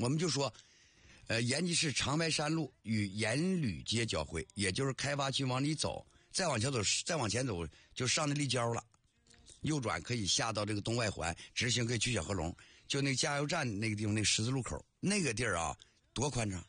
我们就说，延吉市长白山路与盐旅街交汇，也就是开发区往里走，再往前走就上那立交了。右转可以下到这个东外环，直行可以去小河龙。就那个加油站那个地方，那个十字路口那个地儿啊，多宽敞！